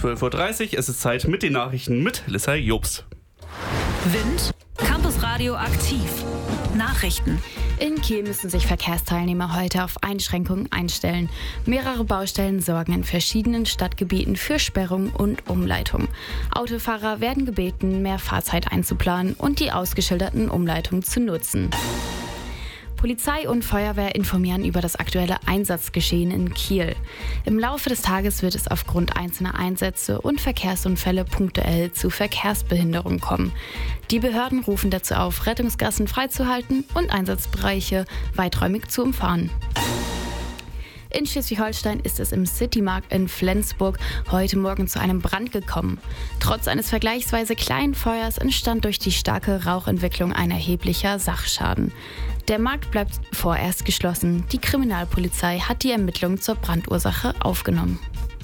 12.30 Uhr, es ist Zeit mit den Nachrichten mit Lissa Jobs. Wind, Campus Radio aktiv. Nachrichten. In Kiel müssen sich Verkehrsteilnehmer heute auf Einschränkungen einstellen. Mehrere Baustellen sorgen in verschiedenen Stadtgebieten für Sperrung und Umleitung. Autofahrer werden gebeten, mehr Fahrzeit einzuplanen und die ausgeschilderten Umleitungen zu nutzen. Polizei und Feuerwehr informieren über das aktuelle Einsatzgeschehen in Kiel. Im Laufe des Tages wird es aufgrund einzelner Einsätze und Verkehrsunfälle punktuell zu Verkehrsbehinderung kommen. Die Behörden rufen dazu auf, Rettungsgassen freizuhalten und Einsatzbereiche weiträumig zu umfahren. In Schleswig-Holstein ist es im Citymarkt in Flensburg heute Morgen zu einem Brand gekommen. Trotz eines vergleichsweise kleinen Feuers entstand durch die starke Rauchentwicklung ein erheblicher Sachschaden. Der Markt bleibt vorerst geschlossen. Die Kriminalpolizei hat die Ermittlungen zur Brandursache aufgenommen.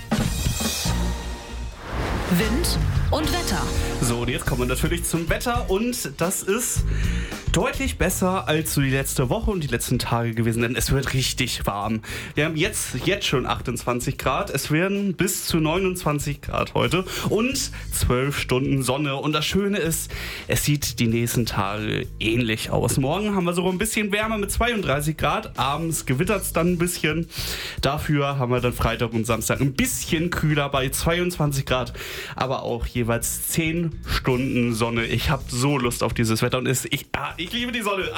Wind und Wetter. So, und jetzt kommen wir natürlich zum Wetter und das ist deutlich besser als so die letzte Woche und die letzten Tage gewesen, denn es wird richtig warm. Wir haben jetzt schon 28 Grad, es werden bis zu 29 Grad heute und 12 Stunden Sonne. Und das Schöne ist, es sieht die nächsten Tage ähnlich aus. Morgen haben wir sogar ein bisschen wärmer mit 32 Grad, abends gewittert es dann ein bisschen. Dafür haben wir dann Freitag und Samstag ein bisschen kühler bei 22 Grad, aber auch jeweils 10 Stunden Sonne. Ich habe so Lust auf dieses Wetter und ich liebe die Sonne.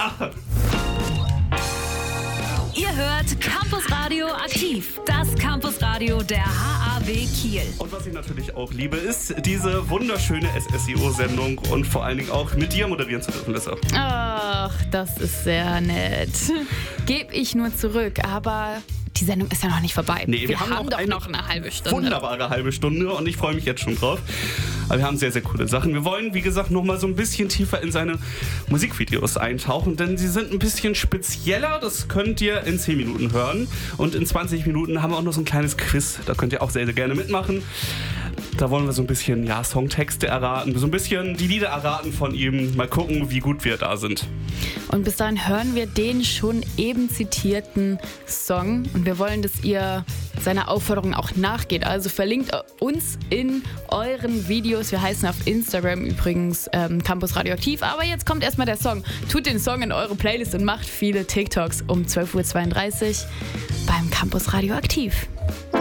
Ihr hört Campus Radio aktiv, das Campus Radio der HAW Kiel. Und was ich natürlich auch liebe, ist diese wunderschöne SSIO-Sendung und vor allen Dingen auch mit dir moderieren zu dürfen, Lissa. Ach, das ist sehr nett. Geb ich nur zurück, aber die Sendung ist ja noch nicht vorbei. Nee, wir haben doch noch eine halbe Stunde. Wunderbare halbe Stunde und ich freue mich jetzt schon drauf. Aber wir haben sehr, sehr coole Sachen. Wir wollen, wie gesagt, noch mal so ein bisschen tiefer in seine Musikvideos eintauchen, denn sie sind ein bisschen spezieller. Das könnt ihr in 10 Minuten hören. Und in 20 Minuten haben wir auch noch so ein kleines Quiz. Da könnt ihr auch sehr, sehr gerne mitmachen. Da wollen wir so ein bisschen Songtexte erraten, so ein bisschen die Lieder erraten von ihm. Mal gucken, wie gut wir da sind. Und bis dahin hören wir den schon eben zitierten Song. Und wir wollen, dass ihr seiner Aufforderung auch nachgeht. Also verlinkt uns in euren Videos. Wir heißen auf Instagram übrigens Campus Radioaktiv. Aber jetzt kommt erstmal der Song. Tut den Song in eure Playlist und macht viele TikToks um 12.32 Uhr beim Campus Radioaktiv.